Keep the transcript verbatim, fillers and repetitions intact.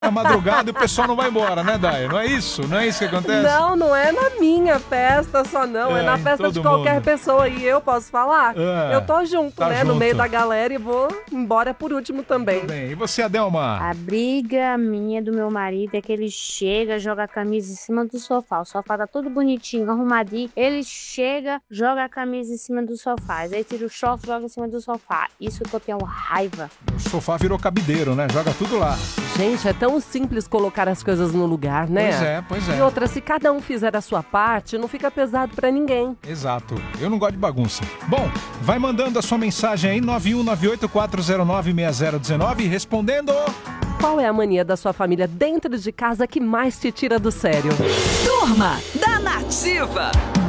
na madrugada e o pessoal não vai embora, né, Day? Não é isso? Não é isso que acontece? Não, não é na minha festa só não, é, É, na em festa todo de qualquer mundo. pessoa. E eu posso falar? É, Eu tô junto, tá né, junto. no meio da galera e vou embora por último também. Tudo bem. E você, Adelma? A briga minha do meu marido é que ele chega, joga a camisa em cima do sofá. O sofá tá todo bonitinho, arrumadinho. Ele chega, joga a camisa em cima do sofá. Aí tira o short, joga em cima do sofá. Isso que eu tenho raiva. O sofá virou cabideiro, né? Joga tudo lá. Gente, é tão simples colocar as coisas no lugar, né? Pois é, pois é. E outra, se cada um fizer a sua parte, não fica pesado pra ninguém. Exato. Eu não gosto de bagunça. Bom, vai mandando a sua mensagem aí, nove um nove oito quatro zero nove seis zero um nove, respondendo... Qual é a mania da sua família dentro de casa que mais te tira do sério? Turma da Nativa.